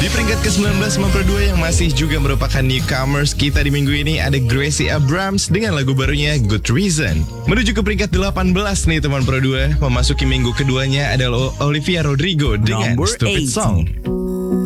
Di peringkat ke-19 Pro 2 yang masih juga merupakan newcomers kita di minggu ini ada Gracie Abrams dengan lagu barunya Good Reason. Menuju ke peringkat 18 nih teman Pro 2, memasuki minggu keduanya adalah Olivia Rodrigo dengan Number Stupid 8. Song.